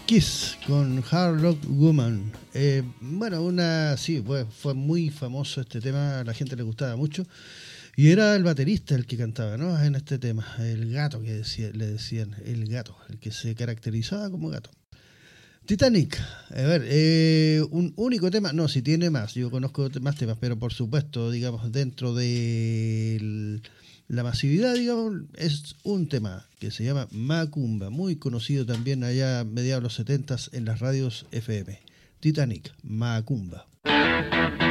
Kiss con Hard Rock Woman. Fue muy famoso este tema, a la gente le gustaba mucho. Y era el baterista el que cantaba, ¿no? En este tema, el gato le decían, el gato, el que se caracterizaba como gato. Titanic, a ver, un único tema, no, si tiene más, yo conozco más temas, pero por supuesto, digamos, dentro de la masividad, digamos, es un tema que se llama Macumba, muy conocido también allá a mediados de los 70 en las radios FM. Titanic, Macumba.